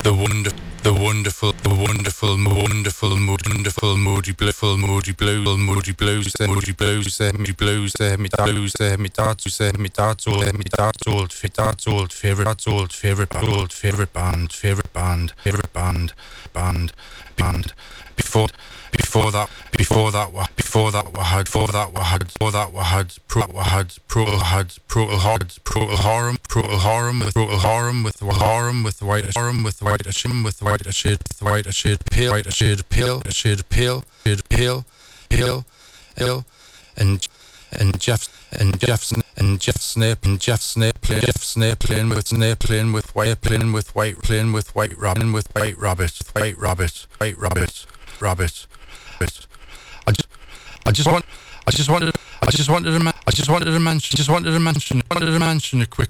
the wonderful, moody blues, me dad's old favorite band. Before that we had Protal Harem with white pale and Jeff Snape playing with white rabbit. I just wanted to mention a quick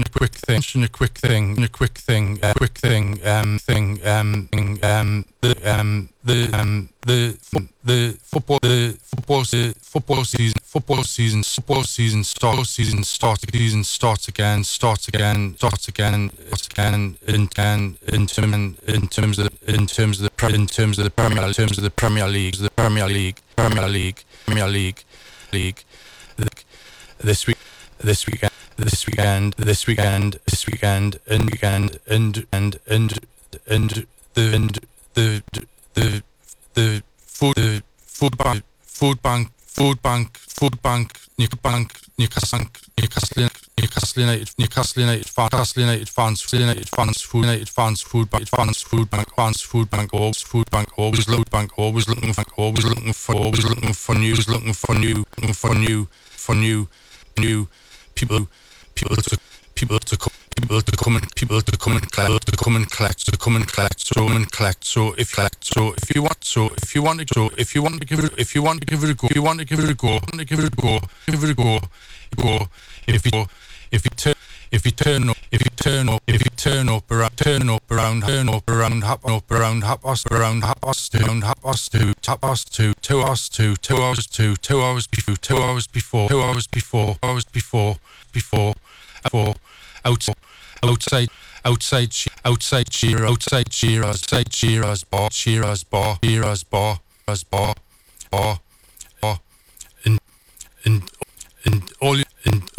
the football season starts again in terms of the Premier League this weekend and the food bank Newcastle United fans food bank always looking for new people to come and collect. So if you want to give it a go. If you turn up around half past 2 outside Shearer's bar, and all you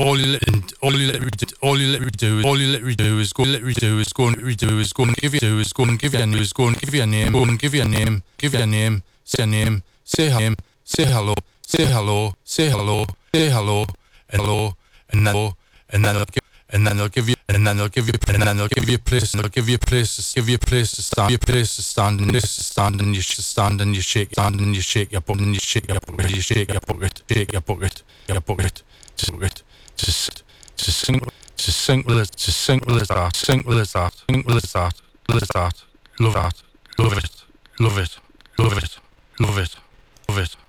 give you a name, say hello, and then they'll give you a place to stand and you shake your bucket. Just simple as that. Love it.